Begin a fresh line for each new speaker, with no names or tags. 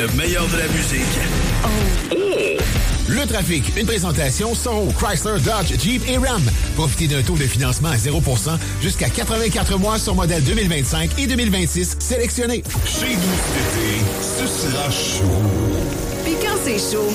Le meilleur de la musique.
Le trafic, une présentation Soro, Chrysler, Dodge, Jeep et Ram. Profitez d'un taux de financement à 0% jusqu'à 84 mois sur modèle 2025 et 2026 sélectionnés.
Chez nous cet été, ce sera chaud.
Puis quand c'est chaud,